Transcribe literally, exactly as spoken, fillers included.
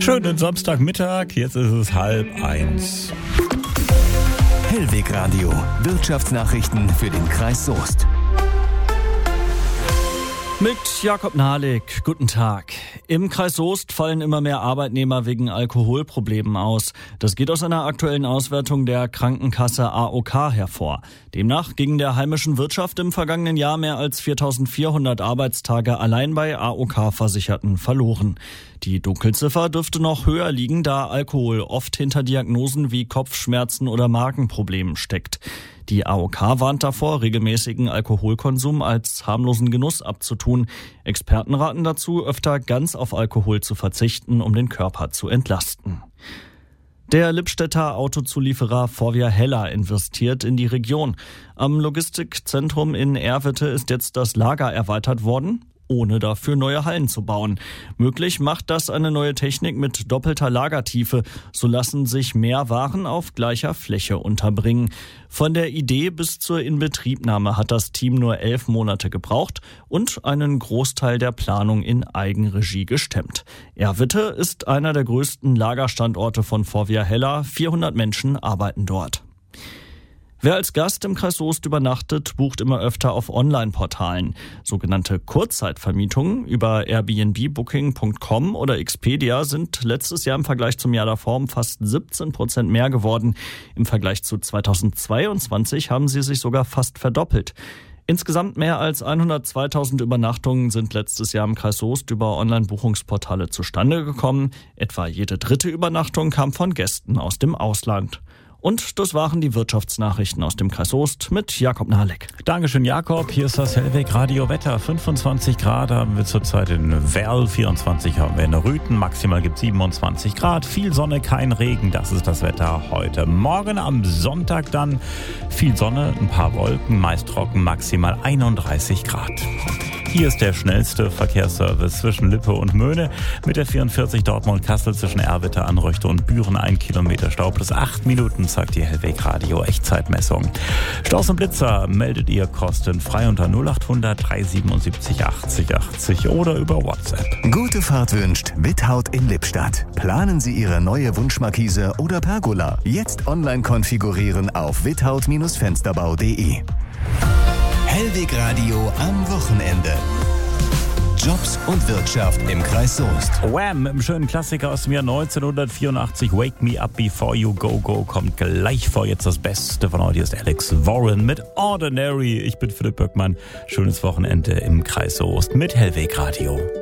Schönen Samstagmittag, jetzt ist es halb eins. Hellweg Radio, Wirtschaftsnachrichten für den Kreis Soest. Mit Jakob Nahlik, guten Tag. Im Kreis Soest fallen immer mehr Arbeitnehmer wegen Alkoholproblemen aus. Das geht aus einer aktuellen Auswertung der Krankenkasse A O K hervor. Demnach gingen der heimischen Wirtschaft im vergangenen Jahr mehr als viertausendvierhundert Arbeitstage allein bei A O K-Versicherten verloren. Die Dunkelziffer dürfte noch höher liegen, da Alkohol oft hinter Diagnosen wie Kopfschmerzen oder Magenproblemen steckt. Die A O K warnt davor, regelmäßigen Alkoholkonsum als harmlosen Genuss abzutun. Experten raten dazu, öfter ganz auf Alkohol zu verzichten, um den Körper zu entlasten. Der Lippstädter Autozulieferer Forvia Hella investiert in die Region. Am Logistikzentrum in Erwitte ist jetzt das Lager erweitert worden, ohne dafür neue Hallen zu bauen. Möglich macht das eine neue Technik mit doppelter Lagertiefe. So lassen sich mehr Waren auf gleicher Fläche unterbringen. Von der Idee bis zur Inbetriebnahme hat das Team nur elf Monate gebraucht und einen Großteil der Planung in Eigenregie gestemmt. Erwitte ist einer der größten Lagerstandorte von Forvia Hella. vierhundert Menschen arbeiten dort. Wer als Gast im Kreis Soest übernachtet, bucht immer öfter auf Online-Portalen. Sogenannte Kurzzeitvermietungen über Airbnb, Booking Punkt com oder Expedia sind letztes Jahr im Vergleich zum Jahr davor um fast siebzehn Prozent mehr geworden. Im Vergleich zu zweitausendzweiundzwanzig haben sie sich sogar fast verdoppelt. Insgesamt mehr als hundertzweitausend Übernachtungen sind letztes Jahr im Kreis Soest über Online-Buchungsportale zustande gekommen. Etwa jede dritte Übernachtung kam von Gästen aus dem Ausland. Und das waren die Wirtschaftsnachrichten aus dem Kreis Soest mit Jakob Nahlik. Dankeschön, Jakob. Hier ist das Hellweg Radio Wetter. fünfundzwanzig Grad haben wir zurzeit in Werl, vierundzwanzig haben wir in Rüthen, maximal gibt siebenundzwanzig Grad. Viel Sonne, kein Regen, das ist das Wetter heute. Morgen am Sonntag dann viel Sonne, ein paar Wolken, meist trocken, maximal einunddreißig Grad. Hier ist der schnellste Verkehrsservice zwischen Lippe und Möhne mit der vierundvierzig Dortmund-Kassel zwischen Erwitte, Anröchte und Büren. Ein Kilometer Stau plus acht Minuten, sagt die Hellweg Radio Echtzeitmessung. Staus und Blitzer meldet ihr kostenfrei unter null acht hundert dreihundertsiebenundsiebzig achtzig achtzig oder über WhatsApp. Gute Fahrt wünscht Without in Lippstadt. Planen Sie Ihre neue Wunschmarkise oder Pergola. Jetzt online konfigurieren auf without Fensterbau punkt de. Hellweg Radio am Wochenende. Jobs und Wirtschaft im Kreis Soest. Wham! Im schönen Klassiker aus dem Jahr neunzehnhundertvierundachtzig, Wake Me Up Before You Go Go, kommt gleich vor. Jetzt das Beste von heute ist Alex Warren mit Ordinary. Ich bin Philipp Böckmann. Schönes Wochenende im Kreis Soest mit Hellweg Radio.